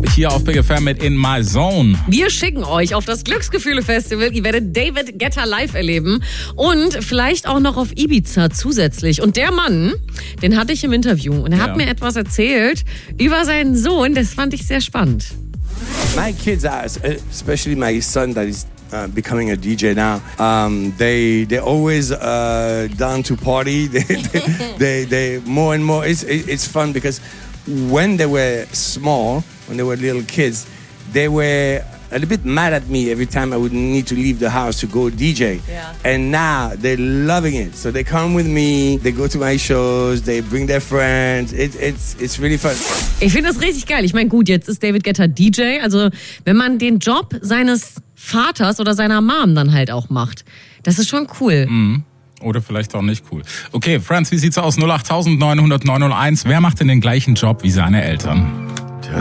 hier auf Big FM mit In My Zone. Wir schicken euch auf das Glücksgefühle-Festival. Ihr werdet David Guetta live erleben und vielleicht auch noch auf Ibiza zusätzlich. Und der Mann, den hatte ich im Interview und er hat mir etwas erzählt über seinen Sohn. Das fand ich sehr spannend. My kids are, especially my son that is becoming a DJ now. They always down to party. They more and more. It's fun because when they were small, when they were little kids, they were a little bit mad at me every time I would need to leave the house to go DJ. Yeah. And now they're loving it. So they come with me, they go to my shows, they bring their friends. It's really fun. Ich finde das richtig geil. Ich meine, gut, jetzt ist David Guetta DJ. Also wenn man den Job seines Vaters oder seiner Mom dann halt auch macht, das ist schon cool. Mhm. Oder vielleicht auch nicht cool. Okay, Friends, wie sieht's aus? 08900 901. Wer macht denn den gleichen Job wie seine Eltern?